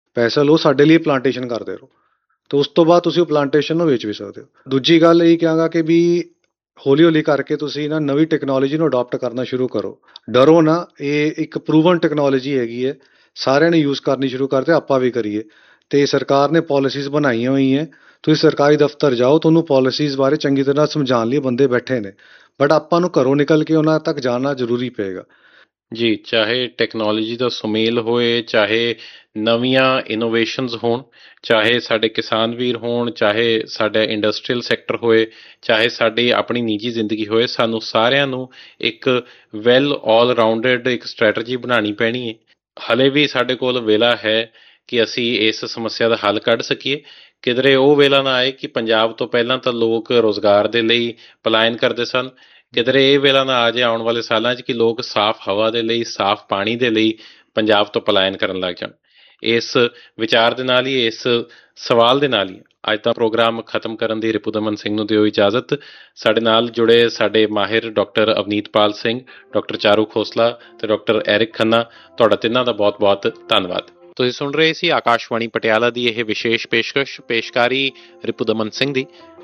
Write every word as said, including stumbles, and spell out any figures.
ਪੈਸਾ ਲਓ, ਸਾਡੇ ਲਈ ਪਲਾਂਟੇਸ਼ਨ ਕਰਦੇ ਰਹੋ, ਤੇ ਉਸ ਤੋਂ ਬਾਅਦ ਤੁਸੀਂ ਉਹ ਪਲਾਂਟੇਸ਼ਨ ਨੂੰ ਵੇਚ ਵੀ ਸਕਦੇ ਹੋ। ਦੂਜੀ ਗੱਲ ਇਹ ਕਹਾਂਗਾ ਕਿ ਵੀ ਹੌਲੀ ਹੌਲੀ ਕਰਕੇ ਤੁਸੀਂ ਨਾ ਨਵੀਂ ਟੈਕਨੋਲੋਜੀ ਨੂੰ ਅਡਾਪਟ ਕਰਨਾ ਸ਼ੁਰੂ ਕਰੋ। ਡਰੋ ਨਾ, ਇਹ ਇੱਕ ਪ੍ਰੂਵਨ ਟੈਕਨੋਲੋਜੀ ਹੈਗੀ ਹੈ, ਸਾਰਿਆਂ ਨੇ ਯੂਜ਼ ਕਰਨੀ ਸ਼ੁਰੂ ਕਰਤੇ, ਆਪਾਂ ਵੀ ਕਰੀਏ। ਤੇ ਸਰਕਾਰ ਨੇ ਪਾਲਿਸੀਜ਼ ਬਣਾਈਆਂ ਹੋਈਆਂ, ਤੁਸੀਂ ਸਰਕਾਰੀ ਦਫ਼ਤਰ ਜਾਓ, ਤੁਹਾਨੂੰ ਪਾਲਿਸੀਜ਼ ਬਾਰੇ ਚੰਗੀ ਤਰ੍ਹਾਂ ਸਮਝਾਉਣ ਲਈ ਬੰਦੇ ਬੈਠੇ ਨੇ, ਬਟ ਆਪਾਂ ਨੂੰ ਘਰੋਂ ਨਿਕਲ ਕੇ ਉਹਨਾਂ ਤੱਕ ਜਾਣਾ ਜ਼ਰੂਰੀ ਪਏਗਾ। ਜੀ, ਚਾਹੇ ਟੈਕਨੋਲੋਜੀ ਦਾ ਸੁਮੇਲ ਹੋਏ, ਚਾਹੇ ਨਵੀਆਂ ਇਨੋਵੇਸ਼ਨਸ ਹੋਣ, ਚਾਹੇ ਸਾਡੇ ਕਿਸਾਨ ਵੀਰ ਹੋਣ, ਚਾਹੇ ਸਾਡਾ ਇੰਡਸਟਰੀਅਲ ਸੈਕਟਰ ਹੋਏ, ਚਾਹੇ ਸਾਡੀ ਆਪਣੀ ਨਿੱਜੀ ਜ਼ਿੰਦਗੀ ਹੋਏ, ਸਾਨੂੰ ਸਾਰਿਆਂ ਨੂੰ ਇੱਕ ਵੈਲ ਆਲ ਰਾਊਂਡਡ ਇੱਕ ਸਟ੍ਰੈਟਜੀ ਬਣਾਉਣੀ ਪੈਣੀ ਹੈ। ਹਲੇ ਵੀ ਸਾਡੇ ਕੋਲ ਵੇਲਾ ਹੈ ਕਿ ਅਸੀਂ ਇਸ ਸਮੱਸਿਆ ਦਾ ਹੱਲ ਕੱਢ ਸਕੀਏ। ਕਿਧਰੇ ਉਹ ਵੇਲਾ ਨਾ ਆਏ ਕਿ ਪੰਜਾਬ ਤੋਂ ਪਹਿਲਾਂ ਤਾਂ ਲੋਕ ਰੁਜ਼ਗਾਰ ਦੇ ਲਈ ਪਲਾਇਨ ਕਰਦੇ ਸਨ, ਕਿਧਰੇ ਇਹ ਵੇਲਾ ਨਾ ਆ ਜਾਏ ਆਉਣ ਵਾਲੇ ਸਾਲਾਂ 'ਚ ਕਿ ਲੋਕ ਸਾਫ਼ ਹਵਾ ਦੇ ਲਈ, ਸਾਫ਼ ਪਾਣੀ ਦੇ ਲਈ ਪੰਜਾਬ ਤੋਂ ਪਲਾਇਨ ਕਰਨ ਲੱਗ ਜਾਣ। ਇਸ ਵਿਚਾਰ ਦੇ ਨਾਲ ਹੀ, ਇਸ ਸਵਾਲ ਦੇ ਨਾਲ ਹੀ ਅੱਜ ਦਾ ਪ੍ਰੋਗਰਾਮ ਖਤਮ ਕਰਨ ਦੀ ਰਿਪੁਦਮਨ ਸਿੰਘ ਨੂੰ ਦਿਓ ਇਜਾਜ਼ਤ। ਸਾਡੇ ਨਾਲ ਜੁੜੇ ਸਾਡੇ ਮਾਹਿਰ ਡਾਕਟਰ ਅਵਨੀਤਪਾਲ ਸਿੰਘ, ਡਾਕਟਰ ਚਾਰੂ ਖੋਸਲਾ ਤੇ ਡਾਕਟਰ ਐਰਿਕ ਖੰਨਾ, ਤੁਹਾਡਾ ਤਿੰਨਾਂ ਦਾ ਬਹੁਤ ਬਹੁਤ ਧੰਨਵਾਦ। ਤੁਸੀਂ ਸੁਣ ਰਹੇ ਸੀ ਆਕਾਸ਼ਵਾਣੀ ਪਟਿਆਲਾ ਦੀ ਇਹ ਵਿਸ਼ੇਸ਼ ਪੇਸ਼ਕਸ਼, ਪੇਸ਼ਕਾਰੀ ਰਿਪੁਦਮਨ ਸਿੰਘ ਦੀ।